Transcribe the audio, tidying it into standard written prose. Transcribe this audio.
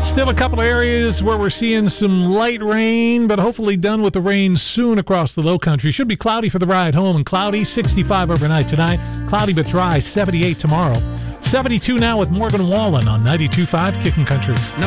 Still a couple of areas where we're seeing some light rain, but hopefully done with the rain soon across the low country. Should be cloudy for the ride home and cloudy, 65 overnight tonight. Cloudy but dry, 78 tomorrow. 72 now with Morgan Wallen on 92.5 Kicking Country.